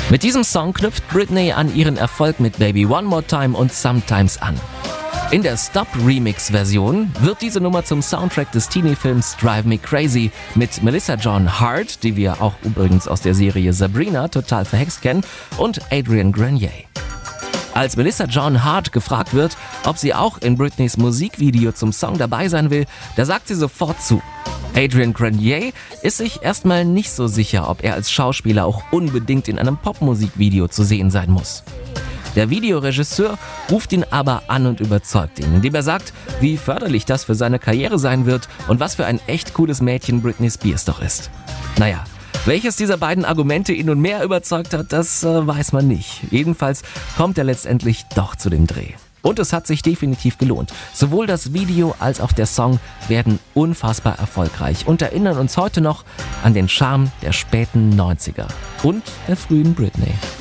Mit diesem Song knüpft Britney an ihren Erfolg mit Baby One More Time und Sometimes an. In der Stop-Remix-Version wird diese Nummer zum Soundtrack des Teenie-Films Drive Me Crazy mit Melissa Joan Hart, die wir auch übrigens aus der Serie Sabrina total verhext kennen, und Adrian Grenier. Als Melissa Joan Hart gefragt wird, ob sie auch in Britneys Musikvideo zum Song dabei sein will, da sagt sie sofort zu. Adrian Grenier ist sich erstmal nicht so sicher, ob er als Schauspieler auch unbedingt in einem Popmusikvideo zu sehen sein muss. Der Videoregisseur ruft ihn aber an und überzeugt ihn, indem er sagt, wie förderlich das für seine Karriere sein wird und was für ein echt cooles Mädchen Britney Spears doch ist. Naja, welches dieser beiden Argumente ihn nun mehr überzeugt hat, das weiß man nicht. Jedenfalls kommt er letztendlich doch zu dem Dreh. Und es hat sich definitiv gelohnt. Sowohl das Video als auch der Song werden unfassbar erfolgreich und erinnern uns heute noch an den Charme der späten 90er und der frühen Britney.